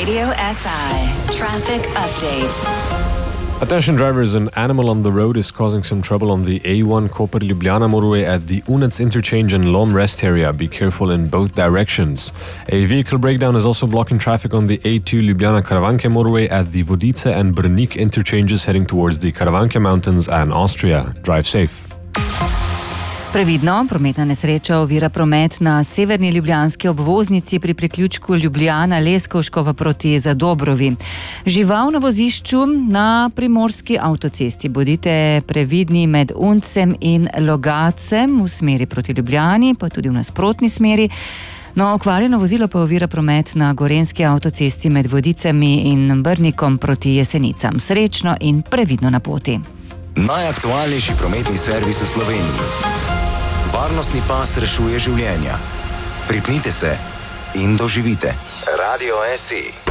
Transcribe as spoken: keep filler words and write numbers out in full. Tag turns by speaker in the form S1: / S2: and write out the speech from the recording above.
S1: Radio S I Traffic Update.
S2: Attention drivers, an animal on the road is causing some trouble on the A one Koper-Ljubljana motorway at the Unec interchange and Lom rest area. Be careful in both directions. A vehicle breakdown is also blocking traffic on the A two Ljubljana-Karavanke motorway at the Vodice and Brnik interchanges heading towards the Karavanke Mountains and Austria. Drive safe.
S3: Previdno, prometna nesreča ovira promet na severni ljubljanski obvoznici pri priključku Ljubljana-Leskovškova proti Zadobrovi. Žival na vozišču na primorski avtocesti. Bodite previdni med Uncem in Logacem v smeri proti Ljubljani, pa tudi v nasprotni smeri. No, okvarjeno vozilo pa ovira promet na gorenski avtocesti med Vodicami in Brnikom proti Jesenicam. Srečno in previdno na poti.
S4: Najaktualnejši prometni servis v Sloveniji. Varnostni pas rešuje življenja. Pripnite se in doživite. Radio S I.